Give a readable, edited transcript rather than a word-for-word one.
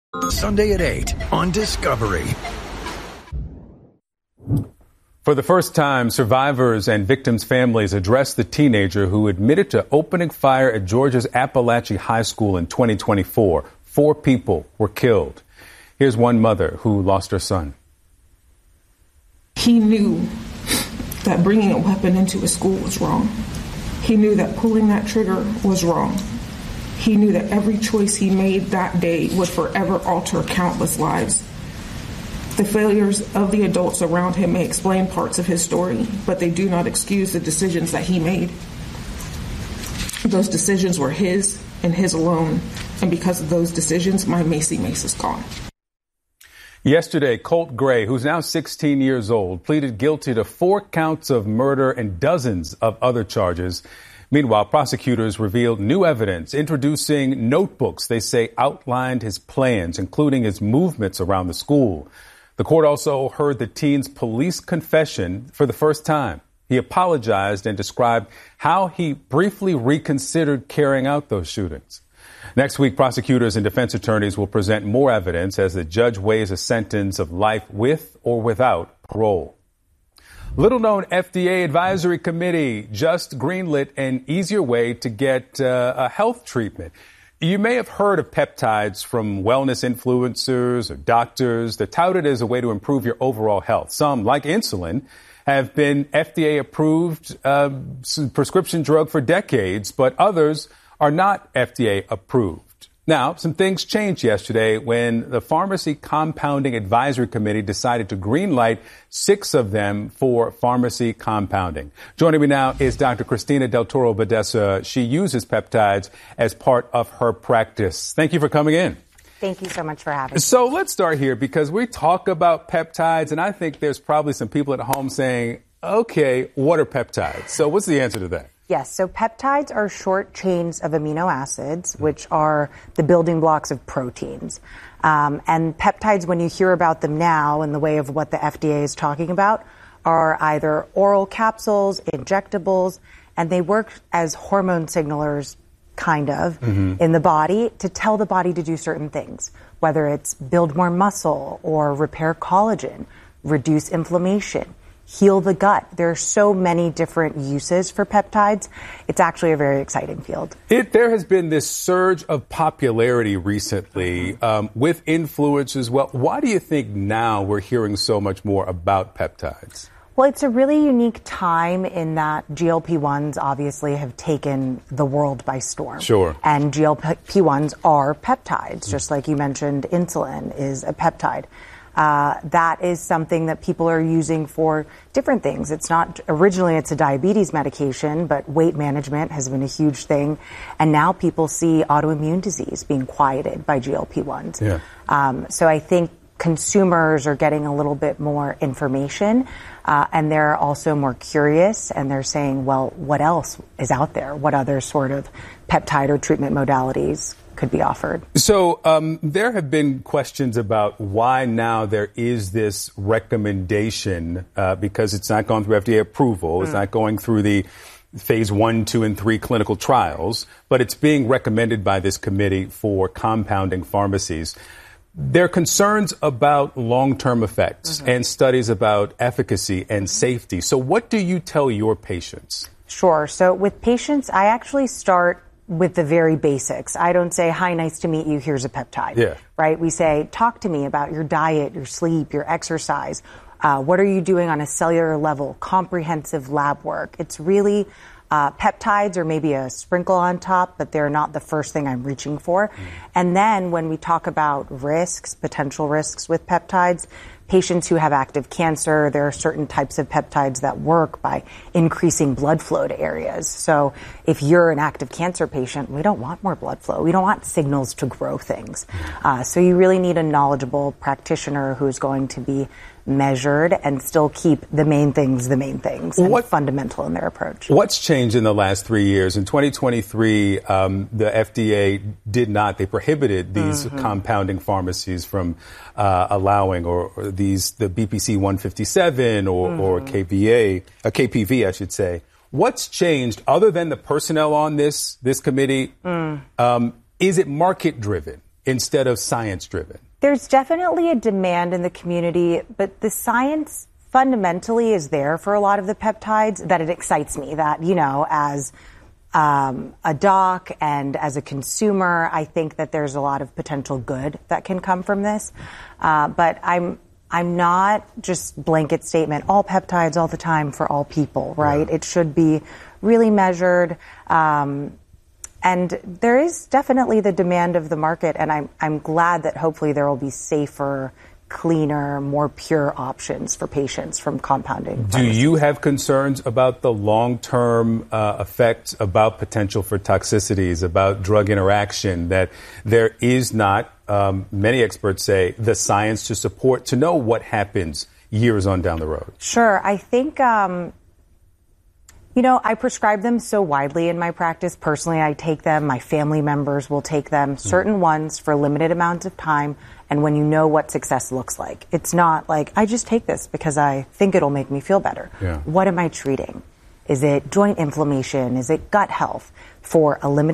Sunday at 8 on Discovery. For the first time, survivors and victims' families addressed the teenager who admitted to opening fire at Georgia's Appalachia High School in 2024. 4 people were killed. Here's one mother who lost her son. He knew that bringing a weapon into a school was wrong. He knew that pulling that trigger was wrong. He knew that every choice he made that day would forever alter countless lives. The failures of the adults around him may explain parts of his story, but they do not excuse the decisions that he made. Those decisions were his and his alone, and because of those decisions, my Macy Mace is gone. Yesterday, Colt Gray, who's now 16 years old, pleaded guilty to 4 counts of murder and dozens of other charges. Meanwhile, prosecutors revealed new evidence introducing notebooks they say outlined his plans, including his movements around the school. The court also heard the teen's police confession for the first time. He apologized and described how he briefly reconsidered carrying out those shootings. Next week, prosecutors and defense attorneys will present more evidence as the judge weighs a sentence of life with or without parole. Little-known FDA advisory committee just greenlit an easier way to get a health treatment. You may have heard of peptides from wellness influencers or doctors. They're touted as a way to improve your overall health. Some, like insulin, have been FDA-approved prescription drug for decades, but others are not FDA-approved. Now, some things changed yesterday when the Pharmacy Compounding Advisory Committee decided to greenlight 6 of them for pharmacy compounding. Joining me now is Dr. Cristina Del Toro Bedessa. She uses peptides as part of her practice. Thank you for coming in. Thank you so much for having me. So let's start here because we talk about peptides, and I think there's probably some people at home saying, okay, what are peptides? So what's the answer to that? Yes, so peptides are short chains of amino acids, which are the building blocks of proteins. And peptides, when you hear about them now in the way of what the FDA is talking about, are either oral capsules, injectables, and they work as hormone signalers, kind of, in the body to tell the body to do certain things, whether it's build more muscle or repair collagen, reduce inflammation, heal the gut. There are so many different uses for peptides. It's actually a very exciting field. There has been this surge of popularity recently with influencers. Well, why do you think now we're hearing so much more about peptides? Well, it's a really unique time in that GLP-1s obviously have taken the world by storm. Sure. And GLP-1s are peptides, just like you mentioned, insulin is a peptide. That is something that people are using for different things. It's not, originally it's a diabetes medication, but weight management has been a huge thing. And now people see autoimmune disease being quieted by GLP-1s. Yeah. So I think consumers are getting a little bit more information, and they're also more curious, and they're saying, well, what else is out there? What other sort of peptide or treatment modalities could be offered? So there have been questions about why now there is this recommendation, because it's not gone through FDA approval. It's not going through the phase 1, 2, and 3 clinical trials, but it's being recommended by this committee for compounding pharmacies. There are concerns about long-term effects and studies about efficacy and safety. So what do you tell your patients? Sure. So with patients, I actually start with the very basics. I don't say, hi, nice to meet you, here's a peptide. Yeah. Right? We say, talk to me about your diet, your sleep, your exercise. What are you doing on a cellular level? Comprehensive lab work. It's really peptides or maybe a sprinkle on top, but they're not the first thing I'm reaching for. And then when we talk about risks, potential risks with peptides, patients who have active cancer, there are certain types of peptides that work by increasing blood flow to areas. So if you're an active cancer patient, we don't want more blood flow. We don't want signals to grow things. So you really need a knowledgeable practitioner who's going to be measured and still keep the main things and fundamental in their approach. What's changed in the last 3 years? In 2023, the FDA they prohibited these compounding pharmacies from allowing the BPC 157 or KPV, I should say. What's changed other than the personnel on this committee? Is it market driven? instead of science-driven? There's definitely a demand in the community, but the science fundamentally is there for a lot of the peptides, that it excites me that, as a doc and as a consumer, I think that there's a lot of potential good that can come from this. But I'm not just blanket statement, all peptides all the time for all people, right? Yeah. It should be really measured. And there is definitely the demand of the market, and I'm glad that hopefully there will be safer, cleaner, more pure options for patients from compounding. Do you have concerns about the long-term effects, about potential for toxicities, about drug interaction, that there is not, many experts say, the science to know what happens years on down the road? Sure. I think, I prescribe them so widely in my practice. Personally, I take them. My family members will take them. Certain ones for limited amounts of time, and when you know what success looks like. It's not like, I just take this because I think it'll make me feel better. Yeah. What am I treating? Is it joint inflammation? Is it gut health? For a limited